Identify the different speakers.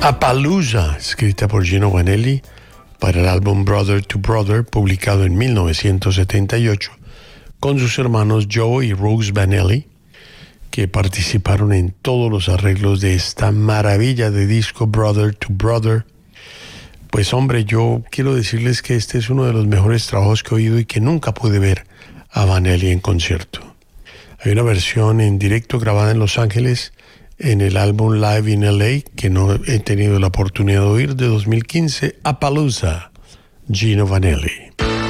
Speaker 1: Appaloosa, escrita por Gino Vanelli para el álbum Brother to Brother, publicado en 1978, con sus hermanos Joe y Rose Vanelli, que participaron en todos los arreglos de esta maravilla de disco Brother to Brother. Pues hombre, yo quiero decirles que este es uno de los mejores trabajos que he oído y que nunca pude ver a Vanelli en concierto. Hay una versión en directo grabada en Los Ángeles en el álbum Live in LA, que no he tenido la oportunidad de oír, de 2015, Appaloosa, Gino Vanelli.